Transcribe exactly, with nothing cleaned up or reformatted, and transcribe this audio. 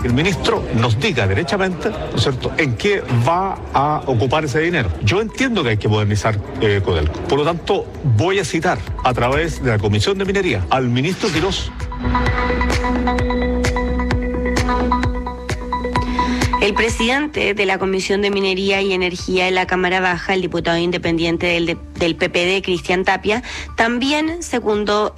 el ministro nos diga derechamente, ¿no es cierto?, en qué va a ocupar ese dinero. Yo entiendo que hay que modernizar eh, Codelco. Por lo tanto, voy a citar a través de la Comisión de Minería al ministro Quirós. El presidente de la Comisión de Minería y Energía en la Cámara Baja, el diputado independiente del, del P P D, Cristian Tapia, también secundó